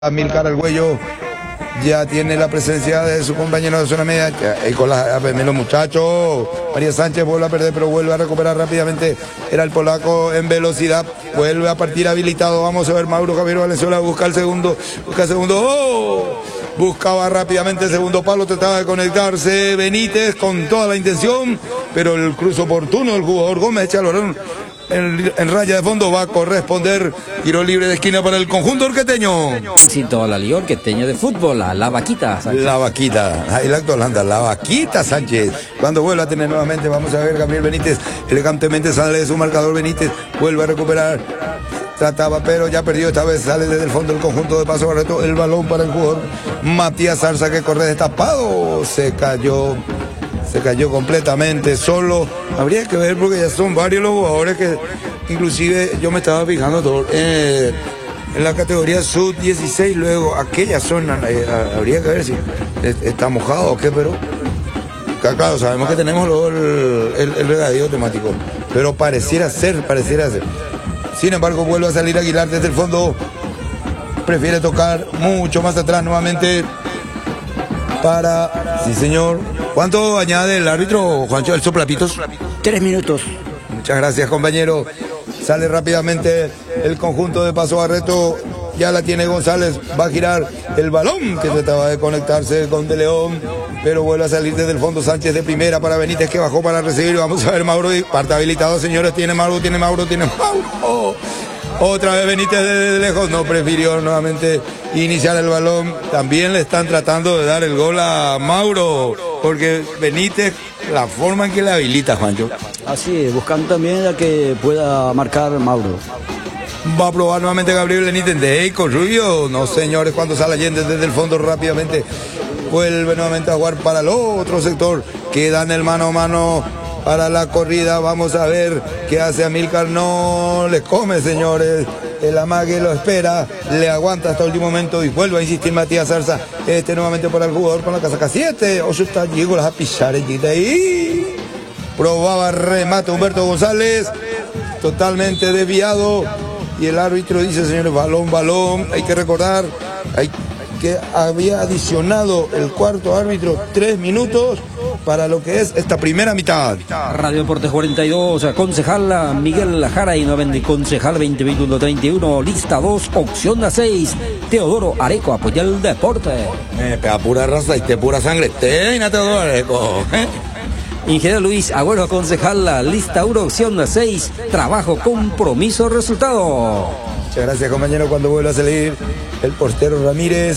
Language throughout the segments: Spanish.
Amílcar Argüello ya tiene la presencia de su compañero de zona media. Y con los muchachos, María Sánchez vuelve a perder, pero vuelve a recuperar rápidamente. Era el polaco en velocidad, vuelve a partir habilitado. Vamos a ver, Mauro Javier Valenzuela busca el segundo, ¡oh! Buscaba rápidamente el segundo palo, trataba de conectarse Benítez con toda la intención, pero el cruce oportuno del jugador Gómez Chalorón en raya de fondo va a corresponder. Tiro libre de esquina para el conjunto orqueteño. Éxito a la Liga Orqueteña de fútbol, a la Vaquita Sánchez. La Vaquita, ahí la Holanda, la Vaquita Sánchez. Cuando vuelva a tener nuevamente, vamos a ver, Gabriel Benítez elegantemente sale de su marcador. Benítez vuelve a recuperar. Trataba, pero ya perdió. Esta vez sale desde el fondo del conjunto de Paso Barreto. El balón para el jugador Matías Zarza, que corre destapado. Se cayó completamente solo. Habría que ver porque ya son varios los jugadores que inclusive yo me estaba fijando todo, en la categoría sub-16, luego aquella zona, habría que ver si está mojado o qué, pero claro, sabemos que tenemos luego el regadío temático, pero pareciera ser. Sin embargo, vuelve a salir Aguilar desde el fondo, prefiere tocar mucho más atrás nuevamente para, sí señor. ¿Cuánto añade el árbitro, Juancho, el soplapitos? 3 minutos. Muchas gracias, compañero. Sale rápidamente el conjunto de Paso Barreto. Ya la tiene González. Va a girar el balón que trataba de conectarse con De León, pero vuelve a salir desde el fondo Sánchez de primera para Benítez, que bajó para recibir. Vamos a ver, Mauro. Parte habilitado, señores. Tiene Mauro. Otra vez Benítez desde lejos, no prefirió nuevamente iniciar el balón. También le están tratando de dar el gol a Mauro, porque Benítez, la forma en que le habilita, Juancho. Así es, buscando también a que pueda marcar Mauro. Va a probar nuevamente Gabriel Benítez de Eico Rubio. No, señores, cuando sale Allende desde el fondo rápidamente, vuelve nuevamente a jugar para el otro sector. Queda en el mano a mano para la corrida. Vamos a ver qué hace Amílcar. No le come, señores. El amague lo espera, le aguanta hasta el último momento y vuelve a insistir Matías Zarza. Nuevamente para el jugador con la casaca 7. O está llegó las a pisar ahí. Probaba remate Humberto González, totalmente desviado. Y el árbitro dice, señores, balón. Hay que recordar que había adicionado el cuarto árbitro 3 minutos para lo que es esta primera mitad. Radio Deportes 42, concejal Miguel Jara y concejal 2021-31, lista 2, opción 6, Teodoro Areco, apoya el deporte. Pega pura raza y te pura sangre. Teina Teodoro Areco. Ingeniero Luis Agüero, concejal, lista 1, opción 6, trabajo, compromiso, resultado. Muchas gracias, compañero. Cuando vuelve a salir el portero Ramírez,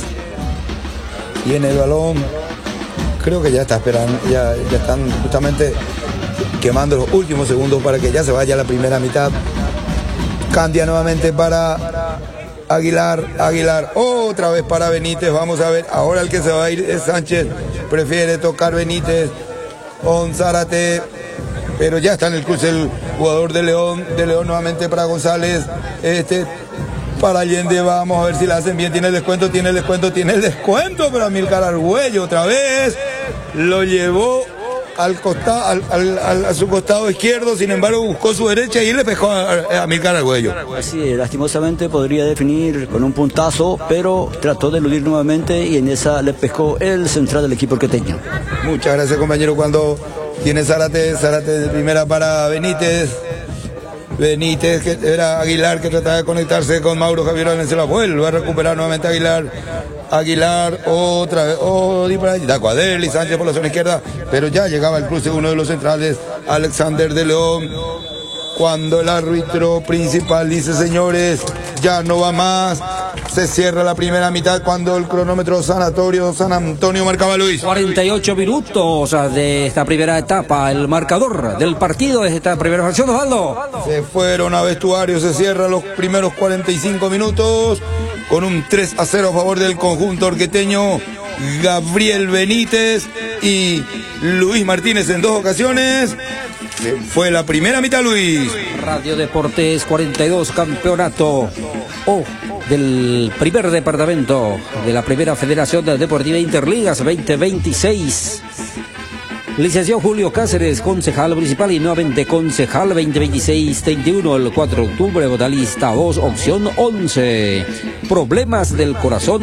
tiene el balón. Creo que ya está esperando, ya están justamente quemando los últimos segundos para que ya se vaya la primera mitad. Cambia nuevamente para Aguilar, otra vez para Benítez. Vamos a ver, ahora el que se va a ir es Sánchez. Prefiere tocar Benítez con Zárate, pero ya está en el cruce el jugador de León nuevamente para González. Para Allende, vamos a ver si la hacen bien. Tiene el descuento, pero Amílcar Argüello otra vez lo llevó al costado, a su costado izquierdo. Sin embargo, buscó su derecha y le pescó a Amílcar Argüello. Así, lastimosamente podría definir con un puntazo, pero trató de eludir nuevamente y en esa le pescó el central del equipo orqueteño. Muchas gracias, compañero. Cuando tiene Zárate de primera para Benítez, que era Aguilar, que trataba de conectarse con Mauro Javier Valenzuela. Vuelve a recuperar nuevamente Aguilar otra vez, Dacuadel y Sánchez por la zona izquierda, pero ya llegaba el cruce uno de los centrales, Alexander de León, cuando el árbitro principal dice, señores, ya no va más. Se cierra la primera mitad cuando el cronómetro San Antonio marcaba, Luis. 48 minutos de esta primera etapa. El marcador del partido de esta primera fracción, Osvaldo. Se fueron a vestuario, se cierran los primeros 45 minutos con un 3-0 a favor del conjunto orqueteño. Gabriel Benítez y Luis Martínez en 2 ocasiones. Fue la primera mitad, Luis. Radio Deportes 42, campeonato del primer departamento de la primera Federación Deportiva Interligas 2026. Licenciado Julio Cáceres, concejal principal y nuevamente concejal 2026-31, el 4 de octubre, vocalista 2, opción 11. Problemas del corazón.